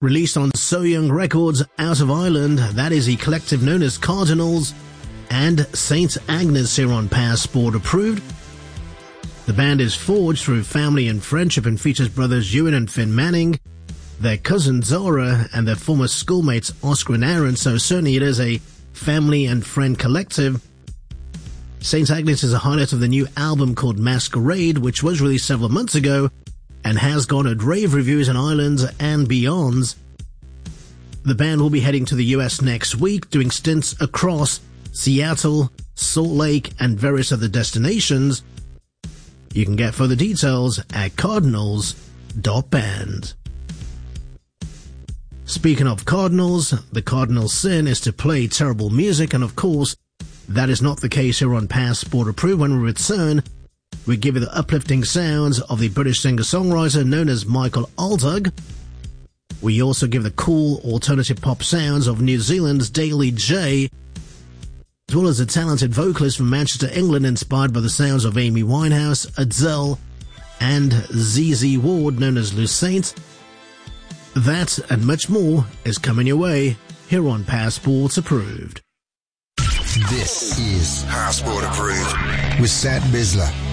Released on So Young Records out of Ireland, that is the collective known as Cardinals, and St. Agnes here on Passport Approved. The band is forged through family and friendship and features brothers Ewan and Finn Manning, their cousin Zara, and their former schoolmates Oscar and Aaron, so certainly it is a family and friend collective. St. Agnes is a highlight of the new album called Masquerade, which was released several months ago and has garnered rave reviews in Ireland and beyond. The band will be heading to the US next week, doing stints across Seattle, Salt Lake, and various other destinations. You can get further details at cardinals.band. Speaking of Cardinals, the cardinal sin is to play terrible music, and of course, that is not the case here on Passport Approved. When we return, we give you the uplifting sounds of the British singer-songwriter known as Michael Aldug. We also give the cool alternative pop sounds of New Zealand's Daily J, as well as a talented vocalist from Manchester, England, inspired by the sounds of Amy Winehouse, Adele, and ZZ Ward, known as Lucente. That and much more is coming your way here on Passport Approved. This is Passport Approved with Sat Bisla.